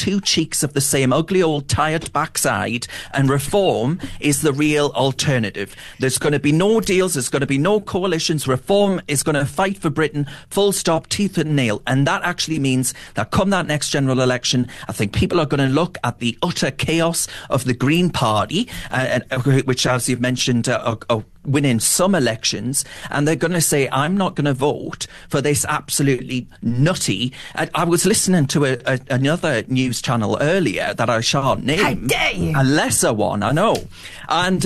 two cheeks of the same ugly old tired backside, and Reform is the real alternative. There's going to be no deals, there's going to be no coalitions. Reform is going to fight for Britain, full stop, teeth and nail. And that actually means that come that next general election, I think people are going to look at the utter chaos of the Green Party, which, as you've mentioned, are winning some elections, and they're going to say, I'm not going to vote for this absolutely nutty. I was listening to another news channel earlier that I shan't name. How dare you? A lesser one, I know. And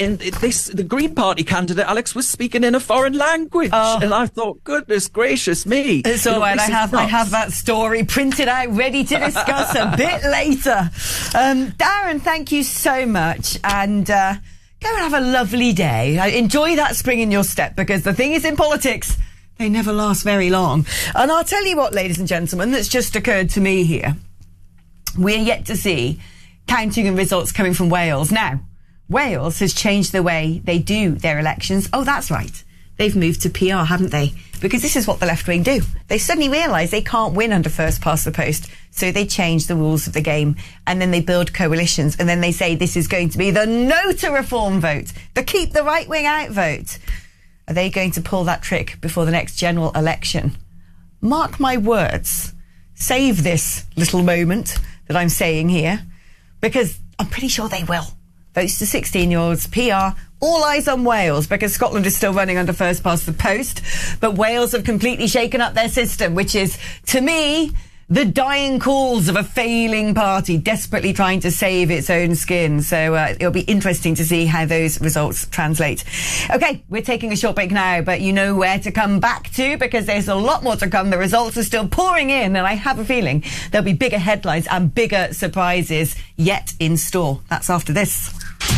the Green Party candidate, Alex, was speaking in a foreign language. And I thought, goodness gracious me. It's all right. I have that story printed out, ready to discuss a bit later. Darren, thank you so much. And go and have a lovely day. Enjoy that spring in your step, because the thing is, in politics, they never last very long. And I'll tell you what, ladies and gentlemen, that's just occurred to me here. We're yet to see counting and results coming from Wales. Now, Wales has changed the way they do their elections. Oh, that's right. They've moved to PR, haven't they? Because this is what the left wing do. They suddenly realise they can't win under first past the post, so they change the rules of the game, and then they build coalitions, and then they say this is going to be the no to reform vote, the keep the right wing out vote. Are they going to pull that trick before the next general election? Mark my words. Save this little moment that I'm saying here, because I'm pretty sure they will. Votes to 16-year-olds, PR, all eyes on Wales, because Scotland is still running under first past the post. But Wales have completely shaken up their system, which is, to me, the dying calls of a failing party desperately trying to save its own skin. So it'll be interesting to see how those results translate. OK, we're taking a short break now, but you know where to come back to, because there's a lot more to come. The results are still pouring in, and I have a feeling there'll be bigger headlines and bigger surprises yet in store. That's after this.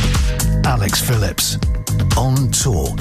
Alex Phillips on Talk.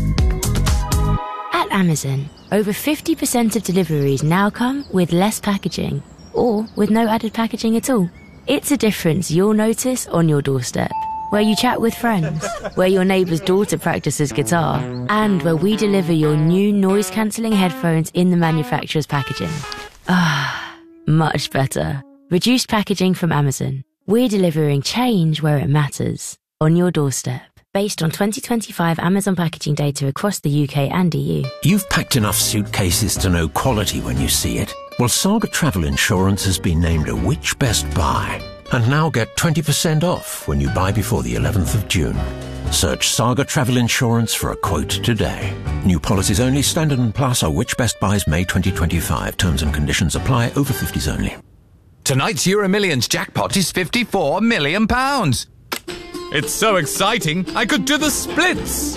At Amazon, over 50% of deliveries now come with less packaging, or with no added packaging at all. It's a difference you'll notice on your doorstep, where you chat with friends, where your neighbour's daughter practices guitar, and where we deliver your new noise-cancelling headphones in the manufacturer's packaging. Ah, much better. Reduced packaging from Amazon. We're delivering change where it matters, on your doorstep. Based on 2025 Amazon packaging data across the UK and EU. You've packed enough suitcases to know quality when you see it. Well, Saga Travel Insurance has been named a Which Best Buy. And now get 20% off when you buy before the 11th of June. Search Saga Travel Insurance for a quote today. New policies only. Standard and Plus are Which Best Buys May 2025. Terms and conditions apply. Over 50s only. Tonight's Euro Millions jackpot is £54 million. It's so exciting, I could do the splits.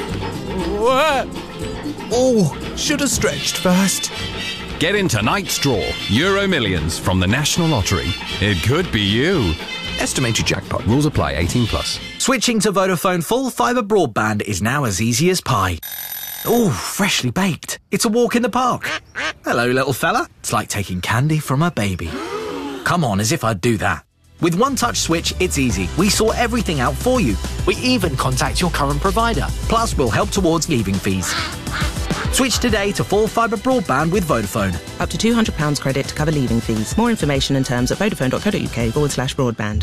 Oh, should have stretched first. Get in tonight's draw, Euro Millions from the National Lottery. It could be you. Estimated jackpot. Rules apply. 18+. Switching to Vodafone full fibre broadband is now as easy as pie. Oh, freshly baked. It's a walk in the park. Hello, little fella. It's like taking candy from a baby. Come on, as if I'd do that. With One Touch Switch, it's easy. We sort everything out for you. We even contact your current provider. Plus, we'll help towards leaving fees. Switch today to full fibre broadband with Vodafone. Up to £200 credit to cover leaving fees. More information and terms at vodafone.co.uk/broadband.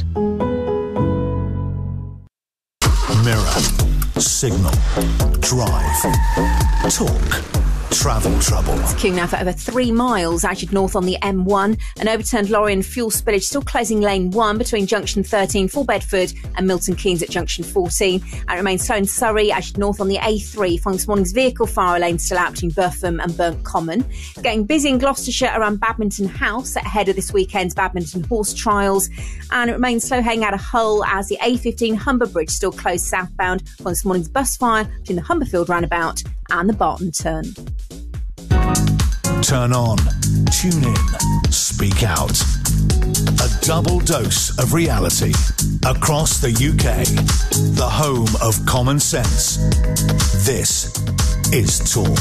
Mirror, Signal, Drive, Talk. Travel trouble. It's queuing now for over 3 miles actually north on the M1. An overturned lorry and fuel spillage still closing lane 1 between junction 13 for Bedford and Milton Keynes at junction 14. And it remains slow in Surrey actually north on the A3 following this morning's vehicle fire lane still out between Burpham and Burnt Common. Getting busy in Gloucestershire around Badminton House ahead of this weekend's badminton horse trials. And it remains slow heading out of Hull as the A15 Humber Bridge still closed southbound following this morning's bus fire between the Humberfield roundabout and the Barton turn. Turn on, tune in, speak out. A double dose of reality across the UK. The home of common sense. This is Talk.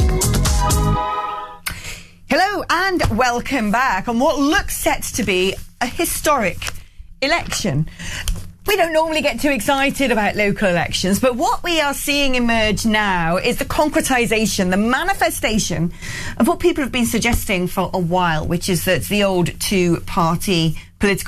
Hello and welcome back on what looks set to be a historic election. We don't normally get too excited about local elections, but what we are seeing emerge now is the concretisation, the manifestation of what people have been suggesting for a while, which is that the old two-party political